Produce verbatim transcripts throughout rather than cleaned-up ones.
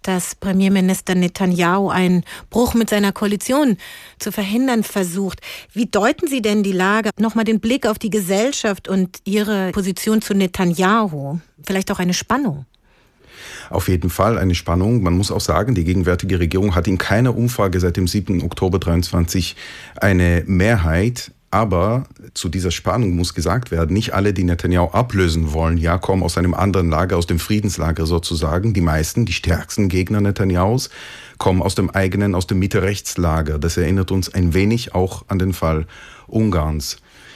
dass Premierminister Netanyahu einen Bruch mit seiner Koalition zu verhindern versucht. Wie deuten Sie denn die Lage? Nochmal den Blick auf die Gesellschaft und Ihre Position zu Netanyahu. Vielleicht auch eine Spannung. Auf jeden Fall eine Spannung. Man muss auch sagen, die gegenwärtige Regierung hat in keiner Umfrage seit dem siebten Oktober dreiundzwanzig eine Mehrheit. Aber zu dieser Spannung muss gesagt werden, nicht alle, die Netanyahu ablösen wollen, ja, kommen aus einem anderen Lager, aus dem Friedenslager sozusagen. Die meisten, die stärksten Gegner Netanyahus, kommen aus dem eigenen, aus dem Mitte-Rechts-Lager. Das erinnert uns ein wenig auch an den Fall Ungarns.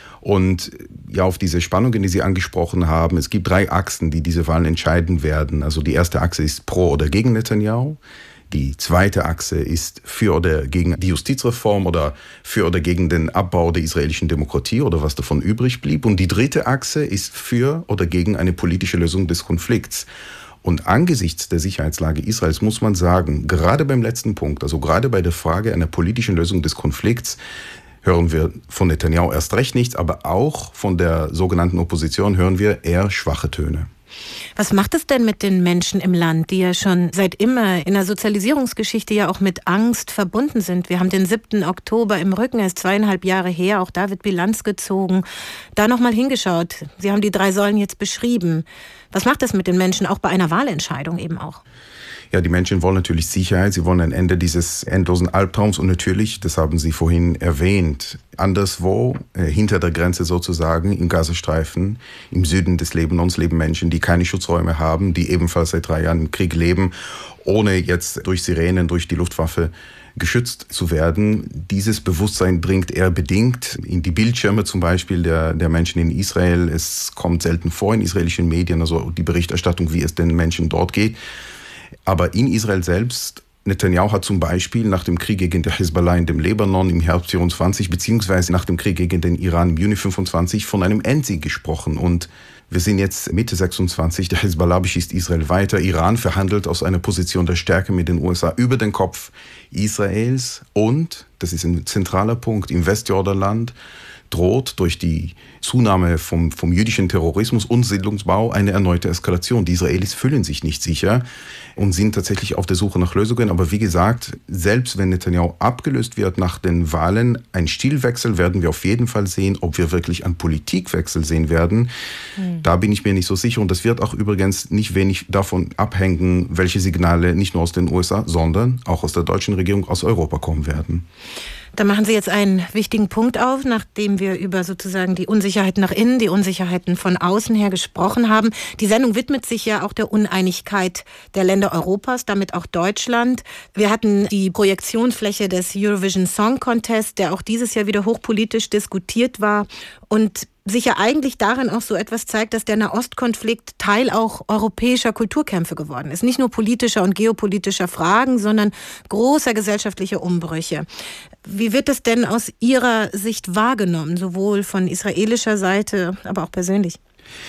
Und ja, auf diese Spannungen, die Sie angesprochen haben, es gibt drei Achsen, die diese Wahlen entscheiden werden. Also die erste Achse ist pro oder gegen Netanyahu. Die zweite Achse ist für oder gegen die Justizreform oder für oder gegen den Abbau der israelischen Demokratie oder was davon übrig blieb. Und die dritte Achse ist für oder gegen eine politische Lösung des Konflikts. Und angesichts der Sicherheitslage Israels muss man sagen, gerade beim letzten Punkt, also gerade bei der Frage einer politischen Lösung des Konflikts, hören wir von Netanyahu erst recht nichts, aber auch von der sogenannten Opposition hören wir eher schwache Töne. Was macht es denn mit den Menschen im Land, die ja schon seit immer in der Sozialisierungsgeschichte ja auch mit Angst verbunden sind? Wir haben den siebten Oktober im Rücken, er ist zweieinhalb Jahre her, auch da wird Bilanz gezogen. Da nochmal hingeschaut, Sie haben die drei Säulen jetzt beschrieben. Was macht das mit den Menschen, auch bei einer Wahlentscheidung eben auch? Ja, die Menschen wollen natürlich Sicherheit, sie wollen ein Ende dieses endlosen Albtraums und natürlich, das haben Sie vorhin erwähnt, anderswo, äh, hinter der Grenze sozusagen, im Gazastreifen, im Süden des Libanons leben Menschen, die keine Schutzräume haben, die ebenfalls seit drei Jahren im Krieg leben, ohne jetzt durch Sirenen, durch die Luftwaffe geschützt zu werden. Dieses Bewusstsein dringt eher bedingt in die Bildschirme zum Beispiel der, der Menschen in Israel. Es kommt selten vor in israelischen Medien, also die Berichterstattung, wie es den Menschen dort geht. Aber in Israel selbst, Netanyahu hat zum Beispiel nach dem Krieg gegen die Hisbollah in dem Libanon im Herbst vierundzwanzig beziehungsweise nach dem Krieg gegen den Iran im Juni fünfundzwanzig von einem Endsieg gesprochen. Und wir sind jetzt Mitte sechsundzwanzig, der Hisbollah beschießt Israel weiter. Iran verhandelt aus einer Position der Stärke mit den U S A über den Kopf Israels. Und, das ist ein zentraler Punkt, im Westjordanland droht durch die Zunahme vom, vom jüdischen Terrorismus und Siedlungsbau eine erneute Eskalation. Die Israelis fühlen sich nicht sicher und sind tatsächlich auf der Suche nach Lösungen. Aber wie gesagt, selbst wenn Netanyahu abgelöst wird nach den Wahlen, ein Stilwechsel werden wir auf jeden Fall sehen. Ob wir wirklich einen Politikwechsel sehen werden, mhm. da bin ich mir nicht so sicher. Und das wird auch übrigens nicht wenig davon abhängen, welche Signale nicht nur aus den U S A, sondern auch aus der deutschen Regierung, aus Europa kommen werden. Da machen Sie jetzt einen wichtigen Punkt auf, nachdem wir über sozusagen die Unsicherheiten nach innen, die Unsicherheiten von außen her gesprochen haben. Die Sendung widmet sich ja auch der Uneinigkeit der Länder Europas, damit auch Deutschland. Wir hatten die Projektionsfläche des Eurovision Song Contest, der auch dieses Jahr wieder hochpolitisch diskutiert war und sich ja eigentlich darin auch so etwas zeigt, dass der Nahostkonflikt Teil auch europäischer Kulturkämpfe geworden ist. Nicht nur politischer und geopolitischer Fragen, sondern großer gesellschaftlicher Umbrüche. Wie wird das denn aus Ihrer Sicht wahrgenommen, sowohl von israelischer Seite, aber auch persönlich?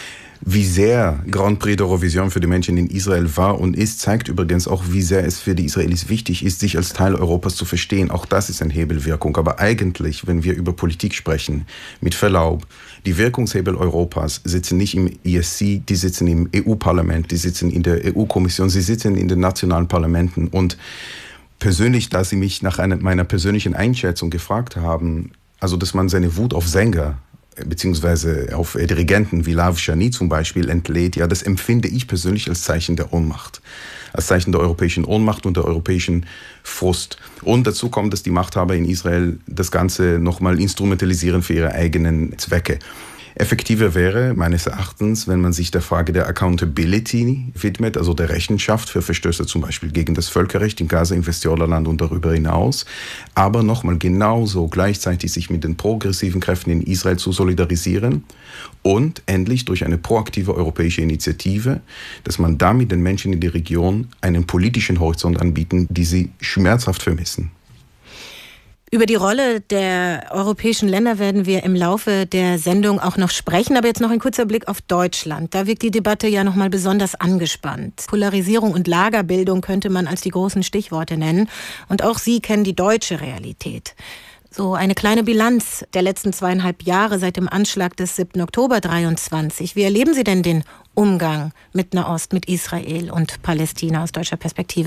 Wie sehr Grand Prix d'Eurovision für die Menschen in Israel war und ist, zeigt übrigens auch, wie sehr es für die Israelis wichtig ist, sich als Teil Europas zu verstehen. Auch das ist eine Hebelwirkung. Aber eigentlich, wenn wir über Politik sprechen, mit Verlaub, die Wirkungshebel Europas sitzen nicht im E S C, die sitzen im E U-Parlament, die sitzen in der E U-Kommission, sie sitzen in den nationalen Parlamenten. Und persönlich, da Sie mich nach einer, meiner persönlichen Einschätzung gefragt haben, also dass man seine Wut auf Sänger beziehungsweise auf Dirigenten wie Lav Shani zum Beispiel entlädt, ja, das empfinde ich persönlich als Zeichen der Ohnmacht. Als Zeichen der europäischen Ohnmacht und der europäischen Frust. Und dazu kommt, dass die Machthaber in Israel das Ganze nochmal instrumentalisieren für ihre eigenen Zwecke. Effektiver wäre meines Erachtens, wenn man sich der Frage der Accountability widmet, also der Rechenschaft für Verstöße zum Beispiel gegen das Völkerrecht in Gaza, im Westjordanland und darüber hinaus, aber nochmal genauso gleichzeitig sich mit den progressiven Kräften in Israel zu solidarisieren und endlich durch eine proaktive europäische Initiative, dass man damit den Menschen in der Region einen politischen Horizont anbieten, die sie schmerzhaft vermissen. Über die Rolle der europäischen Länder werden wir im Laufe der Sendung auch noch sprechen. Aber jetzt noch ein kurzer Blick auf Deutschland. Da wirkt die Debatte ja noch mal besonders angespannt. Polarisierung und Lagerbildung könnte man als die großen Stichworte nennen. Und auch Sie kennen die deutsche Realität. So eine kleine Bilanz der letzten zweieinhalb Jahre seit dem Anschlag des siebten Oktober dreiundzwanzig. Wie erleben Sie denn den Umgang mit Nahost, mit Israel und Palästina aus deutscher Perspektive?